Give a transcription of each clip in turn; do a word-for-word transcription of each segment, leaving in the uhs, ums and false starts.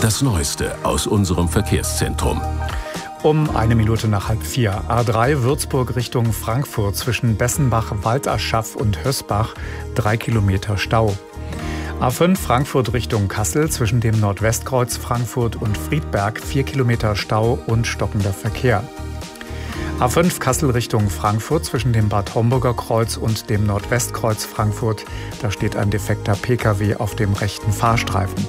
Das Neueste aus unserem Verkehrszentrum. Um eine Minute nach halb vier. A drei Würzburg Richtung Frankfurt zwischen Bessenbach, Walderschaff und Hösbach. Drei Kilometer Stau. A fünf Frankfurt Richtung Kassel zwischen dem Nordwestkreuz Frankfurt und Friedberg. Vier Kilometer Stau und stockender Verkehr. A fünf Kassel Richtung Frankfurt zwischen dem Bad Homburger Kreuz und dem Nordwestkreuz Frankfurt. Da steht ein defekter Pkw auf dem rechten Fahrstreifen.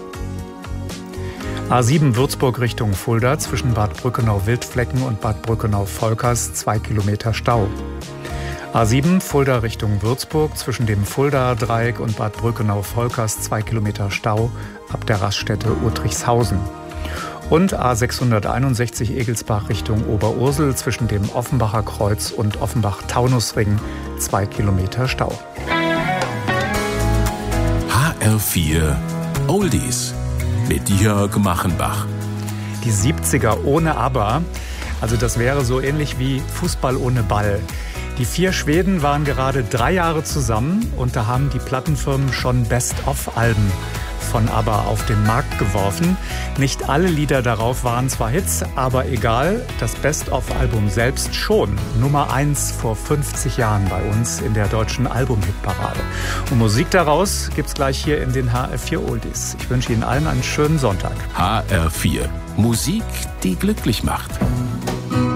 A sieben Würzburg Richtung Fulda zwischen Bad Brückenau-Wildflecken und Bad Brückenau-Volkers. Zwei Kilometer Stau. A sieben Fulda Richtung Würzburg zwischen dem Fulda-Dreieck und Bad Brückenau-Volkers. Zwei Kilometer Stau ab der Raststätte Uttrichshausen. Und A sechshunderteinundsechzig Egelsbach Richtung Oberursel zwischen dem Offenbacher Kreuz und Offenbach-Taunusring. Zwei Kilometer Stau. H R vier Oldies mit Jörg Machenbach. Die siebziger ohne ABBA, also das wäre so ähnlich wie Fußball ohne Ball. Die vier Schweden waren gerade drei Jahre zusammen und da haben die Plattenfirmen schon Best-of-Alben von ABBA auf den Markt geworfen. Nicht alle Lieder darauf waren zwar Hits, aber egal, das Best-of-Album selbst schon. Nummer eins vor fünfzig Jahren bei uns in der deutschen Album-Hitparade. Und Musik daraus gibt's gleich hier in den H R vier Oldies. Ich wünsche Ihnen allen einen schönen Sonntag. H R vier. Musik, die glücklich macht.